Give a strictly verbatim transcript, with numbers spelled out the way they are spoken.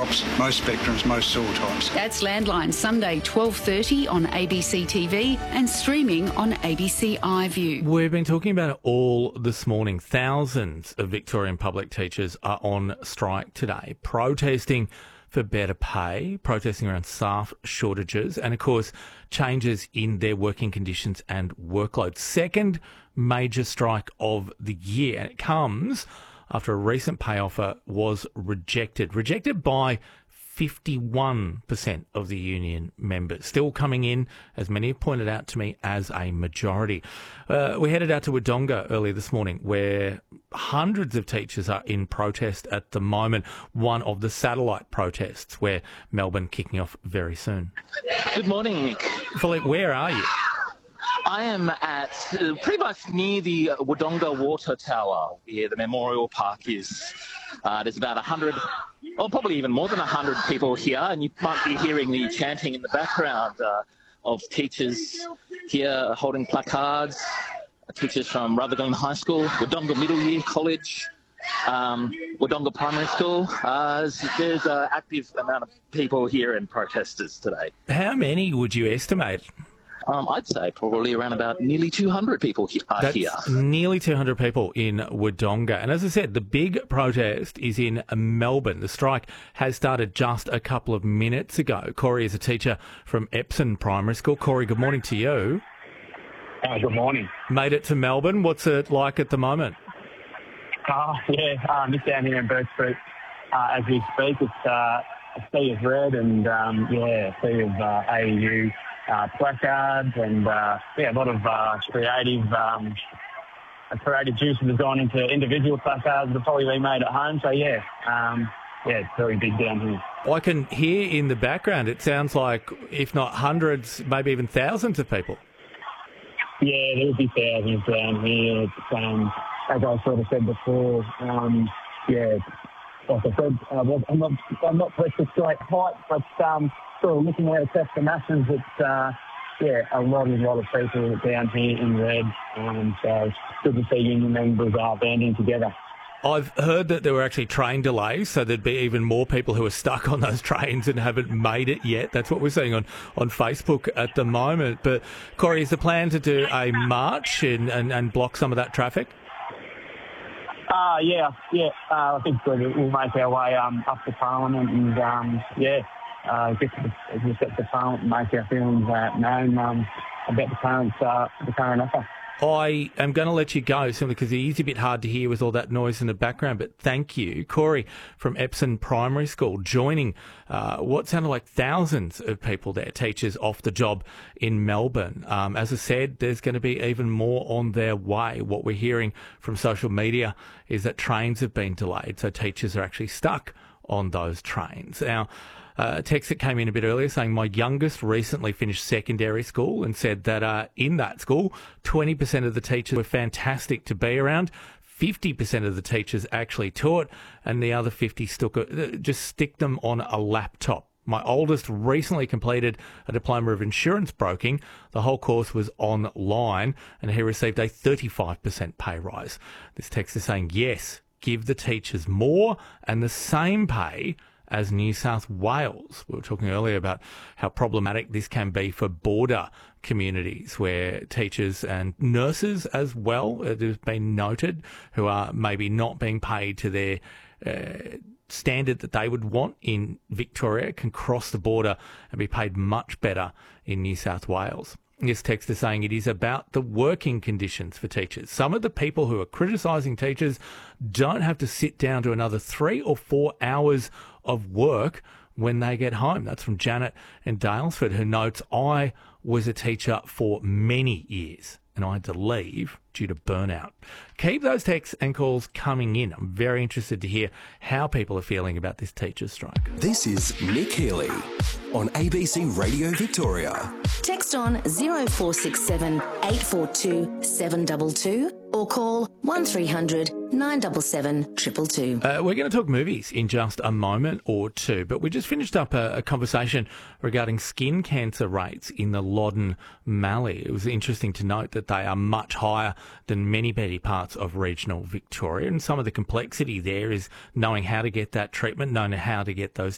laptops, most spectrums, most saw types. That's Landline, Sunday twelve thirty on A B C T V and streaming on A B C iView. We've been talking about it all this morning. Thousands of Victorian public teachers are on strike today, protesting for better pay, protesting around staff shortages and, of course, changes in their working conditions and workload. Second major strike of the year. And it comes after a recent pay offer was rejected. Rejected by fifty-one percent of the union members, still coming in, as many have pointed out to me, as a majority. Uh, we headed out to Wodonga earlier this morning, where hundreds of teachers are in protest at the moment, one of the satellite protests, where Melbourne kicking off very soon. Good morning, Nick. Philippe, where are you? I am at uh, pretty much near the Wodonga Water Tower, where the Memorial Park is. Uh, there's about one hundred, or probably even more than one hundred people here, and you might be hearing the chanting in the background uh, of teachers here holding placards, teachers from Rutherglen High School, Wodonga Middle Year College, um, Wodonga Primary School. Uh, there's an active amount of people here and protesters today. How many would you estimate? Um, I'd say probably around about nearly two hundred people he- are That's here. Nearly two hundred people in Wodonga. And as I said, the big protest is in Melbourne. The strike has started just a couple of minutes ago. Corey is a teacher from Epsom Primary School. Corey, good morning to you. Uh, good morning. Made it to Melbourne. What's it like at the moment? Uh, yeah, I'm just down here in Bourke Street uh, as we speak. It's uh, a sea of red and, um, yeah, a sea of uh, A E U uh, placards and, uh, yeah, a lot of uh, creative um, creative juices have gone into individual placards that have probably been made at home. So, yeah, um, yeah, it's very big down here. I can hear in the background, it sounds like, if not hundreds, maybe even thousands of people. Yeah, there would be thousands down here. It's, um, as I sort of said before, um, yeah, like I said, uh, well, I'm not, I'm not pressed to straight height, but um, sort of looking out across the masses, it's, uh, yeah, a lot, a lot of people down here in red. Um, so it's good to see union members are banding together. I've heard that there were actually train delays, so there'd be even more people who are stuck on those trains and haven't made it yet. That's what we're seeing on, on Facebook at the moment. But, Corey, is the plan to do a march and, and, and block some of that traffic? Uh, yeah, yeah. Uh, I think we'll, we'll make our way um, up to Parliament and, um, yeah, uh, get to the, just get to Parliament and make our feelings uh, known um, about the current, uh, the current offer. I am going to let you go simply because it is a bit hard to hear with all that noise in the background, but thank you. Corey from Epsom Primary School joining uh, what sounded like thousands of people there, teachers off the job in Melbourne. Um, as I said, there's going to be even more on their way. What we're hearing from social media is that trains have been delayed, so teachers are actually stuck on those trains. Now, Uh, a text that came in a bit earlier saying my youngest recently finished secondary school and said that uh, in that school, twenty percent of the teachers were fantastic to be around. fifty percent of the teachers actually taught and the other fifty stuck, uh, just stick them on a laptop. My oldest recently completed a diploma of insurance broking. The whole course was online and he received a thirty-five percent pay rise. This text is saying, yes, give the teachers more and the same pay as New South Wales. We were talking earlier about how problematic this can be for border communities where teachers and nurses as well, it has been noted, who are maybe not being paid to their uh, standard that they would want in Victoria, can cross the border and be paid much better in New South Wales. This text is saying it is about the working conditions for teachers. Some of the people who are criticising teachers don't have to sit down to another three or four hours of work when they get home. That's from Janet in Dalesford, who notes, I was a teacher for many years and I had to leave due to burnout. Keep those texts and calls coming in. I'm very interested to hear how people are feeling about this teachers' strike. This is Nick Healy on A B C Radio Victoria. Text on zero four six seven eight four two seven two two or call one three hundred nine seven seven two two two. Uh, we're going to talk movies in just a moment or two, but we just finished up a, a conversation regarding skin cancer rates in the Loddon Mallee. It was interesting to note that they are much higher than many, many parts of regional Victoria, and some of the complexity there is knowing how to get that treatment, knowing how to get those